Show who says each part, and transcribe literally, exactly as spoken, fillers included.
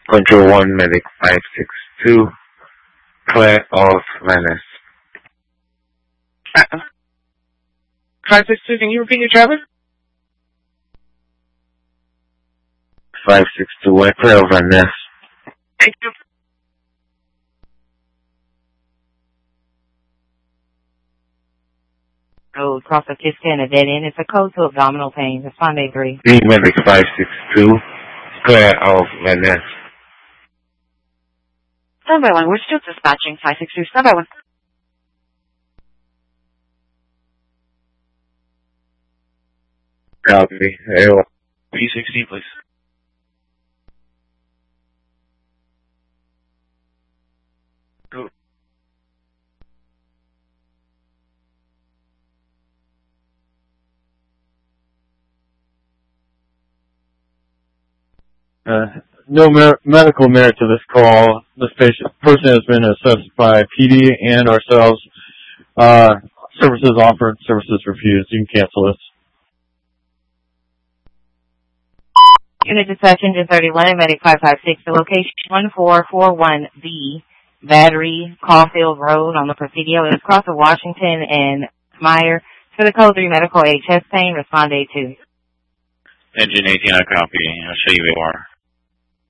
Speaker 1: Control one, Medic five six two, clear of Venice.
Speaker 2: Uh-uh. five six two, can you repeat your driver?
Speaker 1: five six two, we're clear of Venice.
Speaker 2: Thank you.
Speaker 3: Road, cross a Kiska and a dead end. It's a code to abdominal pain. Respond eight three.
Speaker 1: Green Medic five six two, clear of Venice.
Speaker 4: Standby one, we're still dispatching five six two. Standby one.
Speaker 1: Copy. Hey,
Speaker 2: B sixteen, please. Go.
Speaker 5: Uh, no mer- medical merit to this call. This patient person has been assessed by P D and ourselves. Uh, services offered, services refused. You can cancel this.
Speaker 3: Unit dispatch engine thirty-one, Medic five five six. The location one four four one B, Battery, Caulfield Road on the Presidio. It is across of Washington and Meyer. For the code three medical aid chest pain, respond eight two.
Speaker 2: Engine eighteen, I copy. I'll show you where you are.